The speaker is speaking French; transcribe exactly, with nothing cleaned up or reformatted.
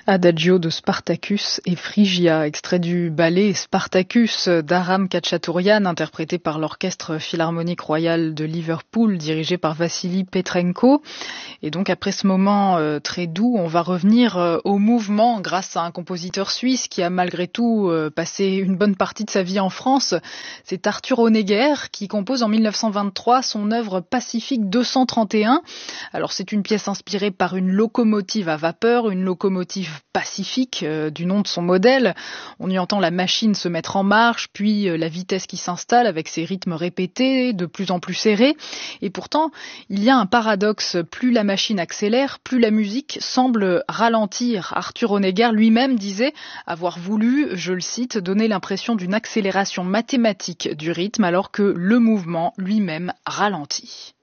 Adagio de Spartacus et Phrygia, extrait du ballet Spartacus d'Aram Khachaturian, interprété par l'Orchestre Philharmonique Royal de Liverpool, dirigé par Vassili Petrenko. Et donc après ce moment euh, très doux, on va revenir euh, au mouvement grâce à un compositeur suisse qui a malgré tout euh, passé une bonne partie de sa vie en France. C'est Arthur Honegger qui compose en mille neuf cent vingt-trois son œuvre Pacifique deux cent trente et un. Alors c'est une pièce inspirée par une locomotive à vapeur, une locomotive Pacifique, euh, du nom de son modèle. On y entend la machine se mettre en marche, puis euh, la vitesse qui s'installe avec ses rythmes répétés, de plus en plus serrés. Et pourtant, il y a un paradoxe. Plus la machine accélère, plus la musique semble ralentir. Arthur Honegger lui-même disait avoir voulu, je le cite, donner l'impression d'une accélération mathématique du rythme alors que le mouvement lui-même ralentit.